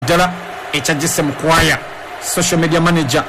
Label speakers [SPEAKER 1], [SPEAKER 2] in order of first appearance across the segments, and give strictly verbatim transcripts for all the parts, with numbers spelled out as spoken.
[SPEAKER 1] ddala ekyajjise mukwaya social media manager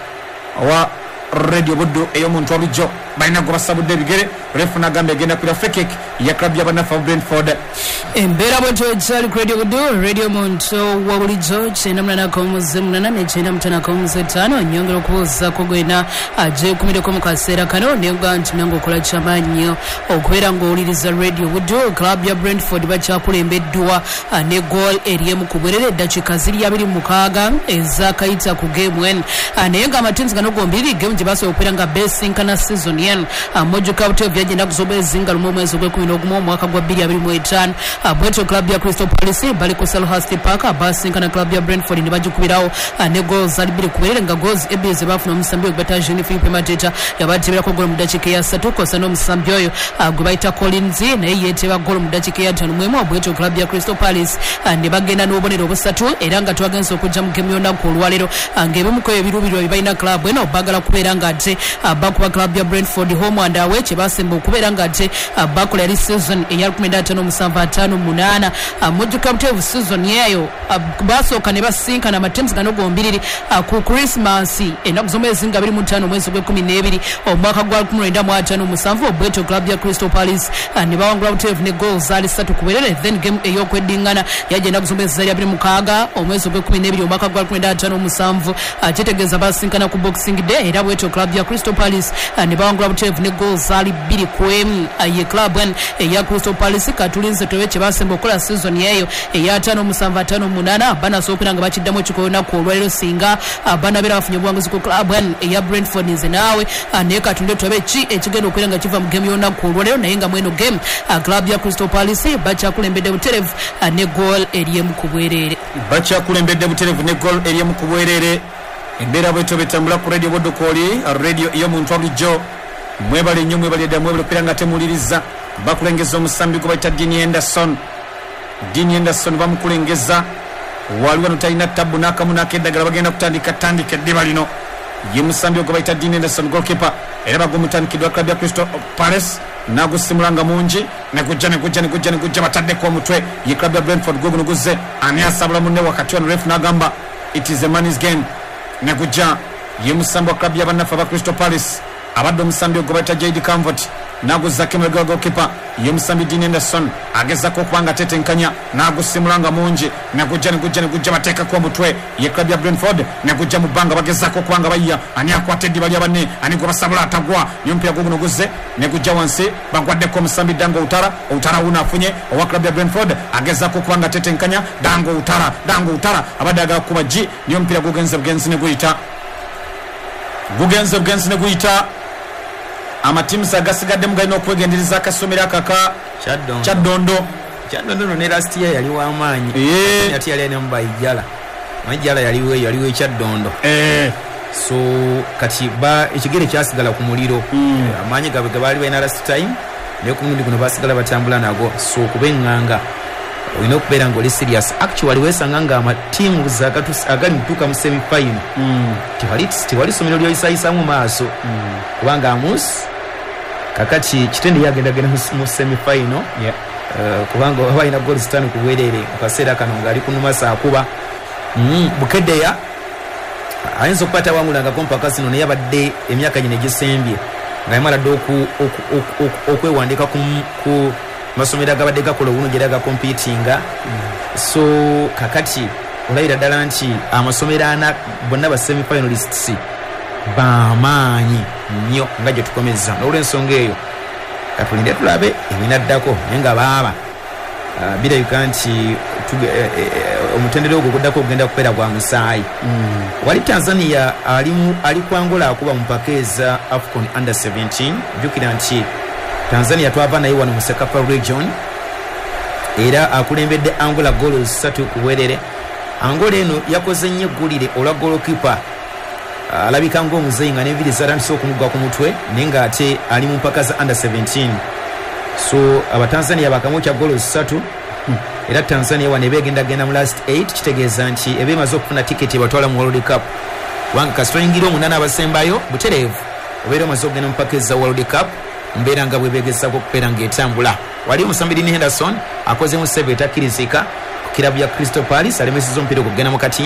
[SPEAKER 1] wa Radio Buddu ey'omuntu wabulijjo balina gwe basabudde ebigere refu n'agamba egenda kwira free ya club y'abanafu aba Brentford.
[SPEAKER 2] Embeera bwetyo ekyali ku Radio Buddu radio muntu wabulijjo kyenda munana komuze munana nekyenda mutana komuze ttaano nyongera okubuuza ko gwena agyekumireko mu kaseera kano nenga nti nange okola kyamaanyi okubeera ng'owuliriza Radio Buddu. club ya Brentford bakyakulembeddwa ne goal eriemu ku bwerere eddakiika ziri abiri mu mukaaga ezakayita ku game one naye nga amatinzi gano gombiri game gye basobola okubeera nga beesinkana season yen mojuka buteevu byagenda kusoba ezinga lumu omwezi ogw'ekumi n'ogumu omwaka gwa bbiri abiri mu etaano. bwetyo club ya Crystal Palace bali ku Selhurst Park basinkana club ya Brentford ne bagikubirawo ne goals ali bbiri ku bwerere nga goals ebbiri ze baafuna omusambi gwe bayita Jean Philippe Mateta yabateeberako golo mu ddakiika ya ssatu kosa n'omusambi oyo gwe bayita Collins naye yeeteba golo mu ddakiika ya ttaano mu emu. bwetyo club ya Crystal Palace ne bagenda n'obubonero obusatu era nga twagenza okujja mu gemu y'olunaku olwaleero ng'ebimu ku ebiruubirirwa bye balina club eno baagala kubeera nga ate bakuba club ya Brentford home and away kye basemba okubeera nga ate bakola yali season eya lukumi na ttaano musanvu ataano munaana. mujjuka buteevu season yeeyo basooka ne basinkana amateams gano gombiriri ku Christmas ennaku z'omwezi nga abiri mu ttaano omwezi ogw'ekumi n'ebiri omwaka gwa lukumi lwenda mu ataano musanvu. bwetyo club ya Crystal Palace ne bawangula buteevu ne goals zaali ssatu ku bwerere then game ey'okweddiŋŋana yajja ennaku z'omwezi zaali abiri mukaaga omwezi ogw'ekumi n'ebiri omwaka gwa lukumi lwenda ataano musanvu kitegeeza basinkana ku boxing day era bwetyo club ya Crystal Palace ne bawangula buteevu ne goals zaali bbiri ku emu. ye club one eya Crystal Palace katulinze tobe kye basemba okukola season yeeyo eya ataano musanvu ataano munaana banasookera nga bakiddamu ekiko olunaku olwaleero singa banabeera bafunye obuwanguzi ku club one eya Brentford nze naawe naye katunde tobe ki ekigenda okubeera nga kiva mu gemu y'olunaku olwaleero naye nga mweno game club ya Crystal Palace bakyakulembedde buterevu ne goal eriemu ku bwereere
[SPEAKER 1] bakyakulembedde buterevu ne goal eriemu ku bwereere. embeera bwetyo betambula ku Radio Buddu kooli radio ey'omuntu wabulijjo mwebale nnyo mwebale dda mwebale okubeera nga temuliriza bakulengeza omusambi gwe bayita Dean Henderson. Dean Henderson bamukulengeza waliwo wano talina ttabu n'akamu n'akeddagala bagenda kutandika tandika eddiba lino ye musambi gwe bayita Dean Henderson goalkeeper era bagumutandikiddwa club ya Crystal Palace nagusimula nga mungi negujja negujja negujja negujja bataddeko omutwe ye club ya Brentford gwe guno guzze ani asabula munne wakati wano refu n'agamba it is a man's game negujja ye musambi wa club y'abanafu aba Crystal Palace abadde omusambi gwe bayita J D Camvert naguzzako emabega goalkeeper ye musambi Dean Henderson agezako okubanga tetenkanya nagusimula nga mungi negujja negujja negujja bateekako omutwe ye club ya Brentford negujja mu bbanga bagezako okubanga bayya ani akwata eddiba lya banne ani gwe basabula atagwa niyo omupiira gwe guno guzze negujja wansi bagwaddeko omusambi Dango Outara. Outara wuno afunye owa club ya Brentford agezako okubanga tetenkanya Dango Outara Dango Outara abadde agala kuba G niyo omupiira gugenze bugenzi ne guyita gugenze bugenzi ne guyita amatims agasigaddemu galina okwegendereza akasomero akaka Kyaddondo.
[SPEAKER 3] Kyaddondo ne last year yali w'amaanyi ate yali ne mubayijala mayijala yaliwo yaliwo Kyaddondo so kati ba ekigere kyasigala ku muliro amaanyi gabe gabaali balina last time ne ku mundi guno basigala batambula nago so kubenganga olina okubeera ng'oli serious actually weesanga nga amatiimu agali mutuuka mu semi final tewali ssomero lyoyisayisa mu maaso kubanga amusi kakati kitende yagendagenda mu semi final kubanga oba alina goals ttaano ku bwereere mu kaseera kano ng'ali kunumasa akuba bukeddeya ayinza okukwata wangulangako mpaka zino naye abadde emyaka gino egisembye ng'ayamaladde okwewandiika ku masomero agabadde gakola obuno gyera gakompitinga so kakati olabira ddala nti amasomero ana bonna ba semi finalists bamaanyi nnyo nga gye tukomeza n'olw'ensonga eyo katulinde tulabe ebinaddako naye nga baaba birabika nti omutendera ogwo guddako okugenda kubeera gwa musaayi. wali Tanzania ali ku Angola akuba mu mpaka eza AFCON under seventeen jjukira nti Tanzania twava naye wano mu Sekafa region era akulembedde Angola goals ssatu ku bwerere. Angola eno yakoze nnyo eggulire olwa goalkeeper alabika ng'omuzeyi nga n'enviri zatandise okumugwa ku mutwe naye ng'ate ali mu mpaka za under seventeen so abatanzania bakamu kya goals ssatu era Tanzania wano ebeegendagenda mu last eight kitegeeza nti ebeemaze okufuna tiketi ebatwala mu World Cup kubanga kasitoyingira omunaana abasembayo butereevu obeera omaze okugenda mu mpaka eza World Cup mbeera nga bwebeegezako okubeera ng'etambula. Wali omusambi Dean Henderson akozemu save etakkirizika ku kirabu ya Crystal Palace alemesezza omupiira okugenda mu kati